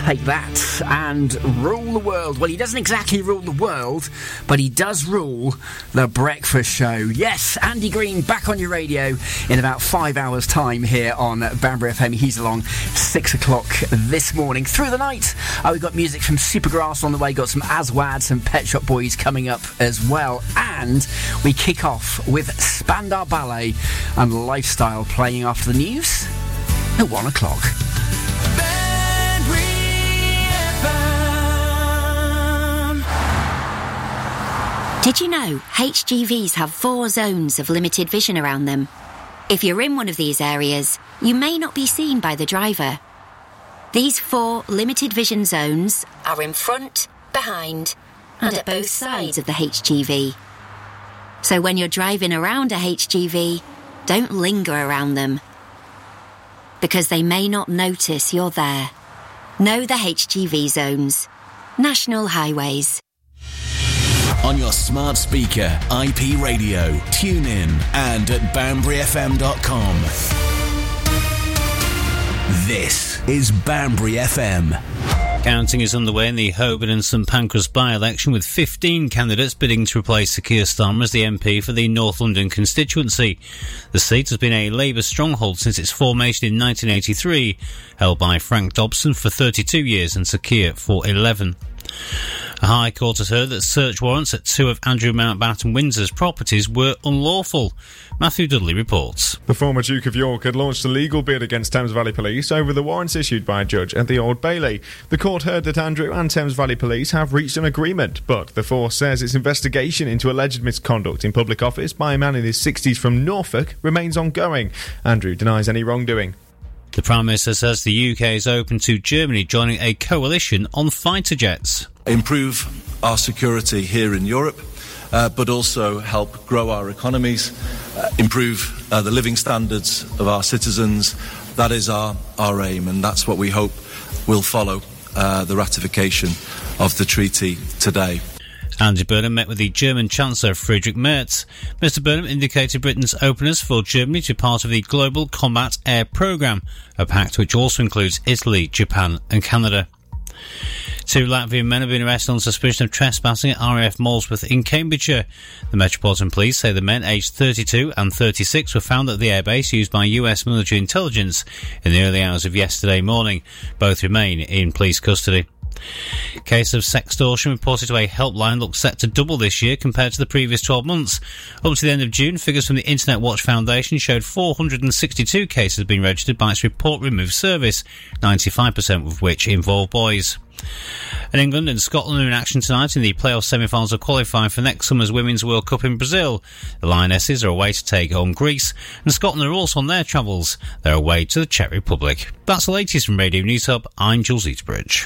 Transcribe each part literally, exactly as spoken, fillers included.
Take that and rule the world. Well, he doesn't exactly rule the world, but he does rule the breakfast show. Yes, Andy Green back on your radio in about five hours' time here on Banbury F M. He's along six o'clock this morning. Through the night, uh, we've got music from Supergrass on the way, got some Aswad, some Pet Shop Boys coming up as well, and we kick off with Spandau Ballet and Lifestyle playing after the news at one o'clock. Did you know H G Vs have four zones of limited vision around them? If you're in one of these areas, you may not be seen by the driver. These four limited vision zones are in front, behind, and at both sides of the H G V. So when you're driving around a H G V, don't linger around them, because they may not notice you're there. Know the H G V zones. National Highways. On your smart speaker, I P radio, tune in, and at banbury f m dot com. This is Banbury F M. Counting is underway in the Holborn and St Pancras by-election, with fifteen candidates bidding to replace Sir Keir Starmer as the M P for the North London constituency. The seat has been a Labour stronghold since its formation in nineteen eighty-three, held by Frank Dobson for thirty-two years and Sir Keir for eleven. A High Court has heard that search warrants at two of Andrew Mountbatten Windsor's properties were unlawful. Matthew Dudley reports. The former Duke of York had launched a legal bid against Thames Valley Police over the warrants issued by a judge at the Old Bailey. The court heard that Andrew and Thames Valley Police have reached an agreement, but the force says its investigation into alleged misconduct in public office by a man in his sixties from Norfolk remains ongoing. Andrew denies any wrongdoing. The Prime Minister says the U K is open to Germany joining a coalition on fighter jets. Improve our security here in Europe, uh, but also help grow our economies, uh, improve uh, the living standards of our citizens. That is our, our aim, and that's what we hope will follow uh, the ratification of the treaty today. Andy Burnham met with the German Chancellor Friedrich Merz. Mister Burnham indicated Britain's openness for Germany to be part of the Global Combat Air Programme, a pact which also includes Italy, Japan and Canada. Two Latvian men have been arrested on suspicion of trespassing at R A F Molesworth in Cambridgeshire. The Metropolitan Police say the men, aged thirty-two and thirty-six, were found at the airbase used by U S military intelligence in the early hours of yesterday morning. Both remain in police custody. Case of sextortion reported to a helpline looks set to double this year compared to the previous twelve months. Up to the end of June, figures from the Internet Watch Foundation showed four hundred sixty-two cases being registered by its Report Remove service, ninety-five percent of which involve boys. And England and Scotland are in action tonight in the playoff semi-finals of qualifying for next summer's Women's World Cup in Brazil. The Lionesses are away to take home Greece, and Scotland are also on their travels. They're away to the Czech Republic. That's the latest from Radio News Hub. I'm Jules Eatbridge.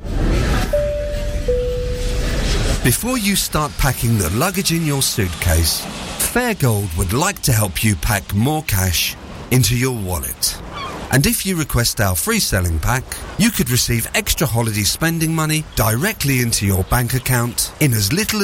Before you start packing the luggage in your suitcase, Fairgold would like to help you pack more cash into your wallet. And if you request our free selling pack, you could receive extra holiday spending money directly into your bank account in as little as